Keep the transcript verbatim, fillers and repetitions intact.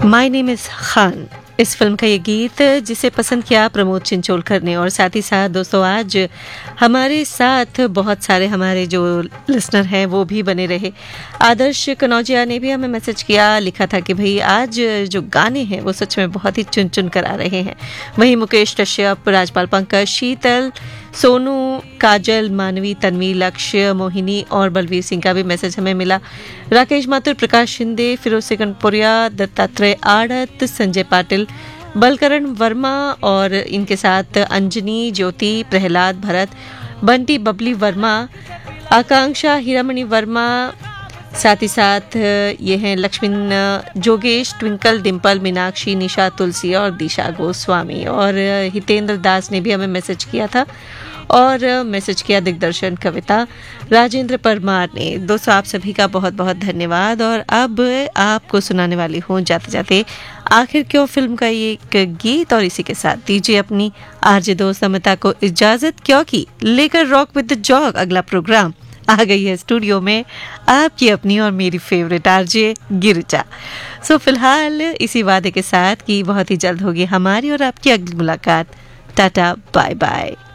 My name is Khan, इस film का ये गीत जिसे पसंद किया प्रमोद चिंचोलकर ने। और साथ ही साथ दोस्तों आज हमारे साथ बहुत सारे हमारे जो लिसनर हैं वो भी बने रहे। आदर्श कनौजिया ने भी हमें मैसेज किया, लिखा था कि भाई आज जो गाने हैं वो सच में बहुत ही चुन चुन कर आ रहे हैं। वहीं मुकेश कश्यप, राजपाल पंकज, शीतल, सोनू, काजल, मानवी, तन्वी, लक्ष्य, मोहिनी और बलवीर सिंह का भी मैसेज हमें मिला। राकेश माथुर, प्रकाश शिंदे, फिरोज सिकंदपुरिया, दत्तात्रेय आड़त, संजय पाटिल, बलकरण वर्मा और इनके साथ अंजनी, ज्योति, प्रहलाद, भरत, बंटी, बबली वर्मा, आकांक्षा, हीरामणि वर्मा, साथ ही साथ ये हैं लक्ष्मीन, जोगेश, ट्विंकल, डिम्पल, मीनाक्षी, निशा, तुलसी और दिशा गोस्वामी। और हितेंद्र दास ने भी हमें मैसेज किया था और मैसेज किया दिग्दर्शन कविता, राजेंद्र परमार ने। दोस्तों आप सभी का बहुत बहुत धन्यवाद। और अब आपको सुनाने वाली हूँ जाते जाते आखिर क्यों फिल्म का ये एक गीत, और इसी के साथ दीजिए अपनी आरजे दोस्त अमिता को इजाजत, क्योंकि लेकर रॉक विद द जॉग अगला प्रोग्राम आ गई है स्टूडियो में आपकी अपनी और मेरी फेवरेट आरजे गिरिजा। सो फिलहाल इसी वादे के साथ कि बहुत ही जल्द होगी हमारी और आपकी अगली मुलाकात। Tata, bye bye.